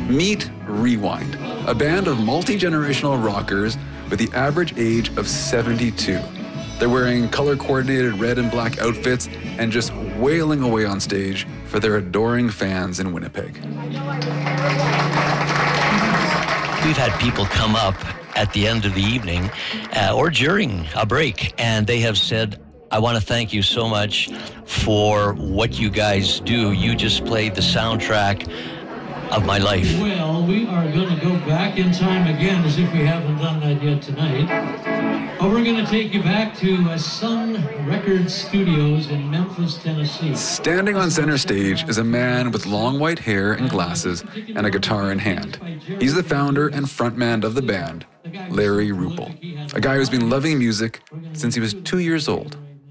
Meet Rewind, a band of multi-generational rockers with the average age of 72. They're wearing color-coordinated red and black outfits and just wailing away on stage for their adoring fans in Winnipeg. We've had people come up at the end of the evening or during a break, and they have said, I want to thank you so much for what you guys do. You just played the soundtrack of my life. Well, we are going to go back in time again, as if we haven't done that yet tonight. We're going to take you back to Sun Record Studios in Memphis, Tennessee. Standing on center stage is a man with long white hair and glasses and a guitar in hand. He's the founder and frontman of the band, Larry Ruppel, a guy who's been loving music since he was 2 years old.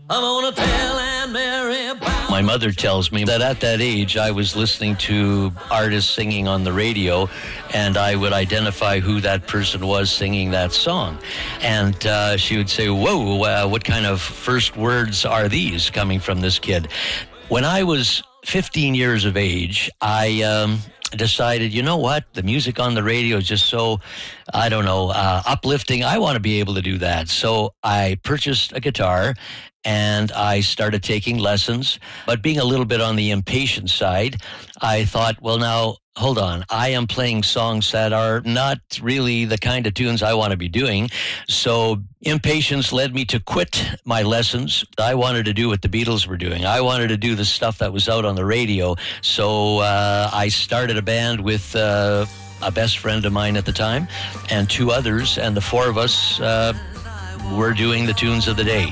My mother tells me that at that age, I was listening to artists singing on the radio, and I would identify who that person was singing that song. And she would say, whoa, what kind of first words are these coming from this kid? When I was 15 years of age, I decided, you know what, the music on the radio is just so, uplifting. I want to be able to do that. So I purchased a guitar and I started taking lessons. But being a little bit on the impatient side, I thought, well, now, hold on. I am playing songs that are not really the kind of tunes I want to be doing. So impatience led me to quit my lessons. I wanted to do what the Beatles were doing. I wanted to do the stuff that was out on the radio. So I started a band with a best friend of mine at the time and two others, and the four of us were doing the tunes of the day.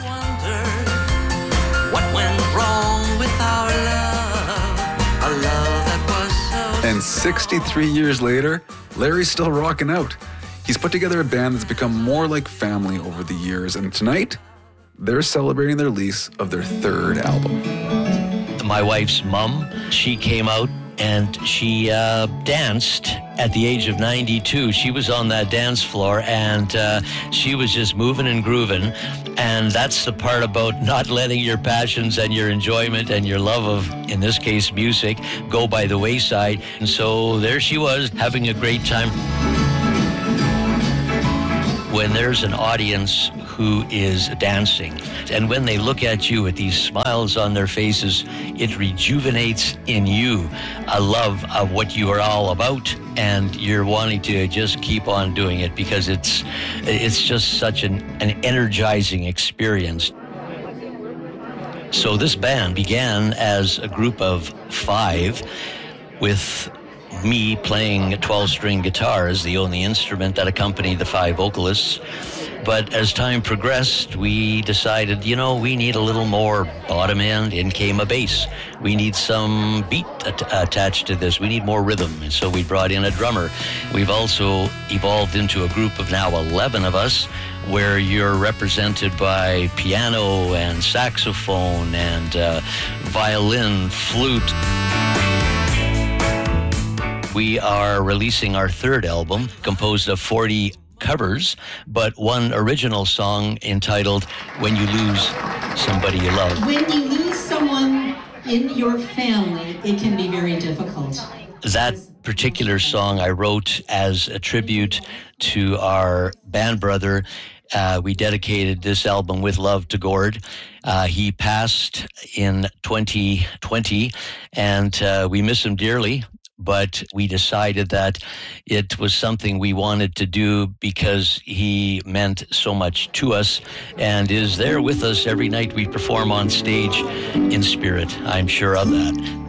What went wrong with our love? A love that was so... And 63 years later, Larry's still rocking out. He's put together a band that's become more like family over the years, and tonight, they're celebrating the release of their third album. My wife's mom, she came out and she danced at the age of 92. She was on that dance floor and she was just moving and grooving. And that's the part about not letting your passions and your enjoyment and your love of, in this case, music, go by the wayside. And so there she was, having a great time. When there's an audience who is dancing, and when they look at you with these smiles on their faces, it rejuvenates in you a love of what you are all about, and you're wanting to just keep on doing it because it's just such an energizing experience. So this band began as a group of 5 with me playing a 12-string guitar as the only instrument that accompanied the 5 vocalists. But as time progressed, we decided, we need a little more bottom end. In came a bass. We need some beat attached to this. We need more rhythm. And so we brought in a drummer. We've also evolved into a group of now 11 of us, where you're represented by piano and saxophone and violin, flute. We are releasing our third album, composed of 40 covers, but one original song entitled When You Lose Somebody You Love. When you lose someone in your family, it can be very difficult. That particular song I wrote as a tribute to our band brother. We dedicated this album with love to Gord. He passed in 2020, and we miss him dearly. But we decided that it was something we wanted to do because he meant so much to us and is there with us every night we perform on stage in spirit. I'm sure of that.